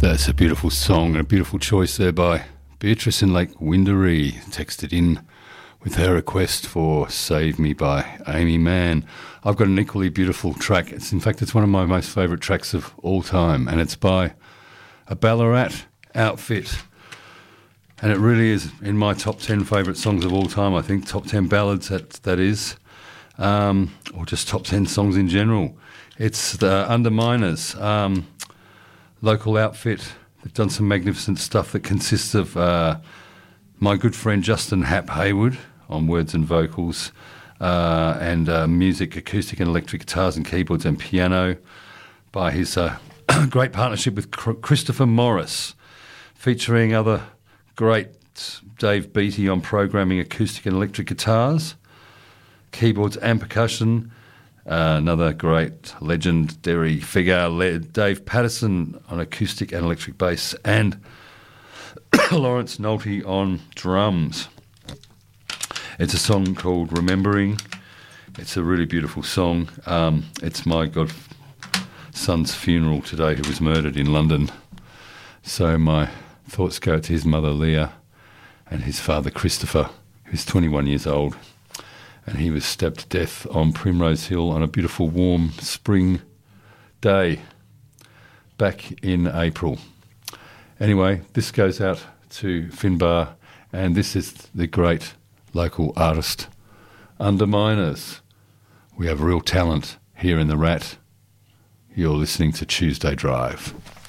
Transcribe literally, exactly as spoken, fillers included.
That's a beautiful song and a beautiful choice there by Beatrice in Lake Windaree, texted in with her request for Save Me by Amy Mann. I've got an equally beautiful track. It's, in fact, it's one of my most favourite tracks of all time, and it's by a Ballarat outfit. And it really is in my top ten favourite songs of all time, I think. Top ten ballads, that, that is. Um, or just top ten songs in general. It's the Underminers. Um, local outfit. They've done some magnificent stuff that consists of uh, my good friend Justin Hap Hayward on words and vocals, uh, and uh, music, acoustic and electric guitars and keyboards and piano by his uh, great partnership with Christopher Morris, featuring other great Dave Beattie on programming acoustic and electric guitars, keyboards and percussion. Uh, another great legendary figure, Le- Dave Patterson on acoustic and electric bass, and Lawrence Nolte on drums. It's a song called Remembering. It's a really beautiful song. Um, it's my godson's funeral today, who was murdered in London. So my thoughts go to his mother Leah and his father Christopher, who's twenty-one years old. And he was stabbed to death on Primrose Hill on a beautiful warm spring day back in April. Anyway, this goes out to Finbar, and this is the great local artist, Underminers. We have real talent here in the Rat. You're listening to Tuesday Drive.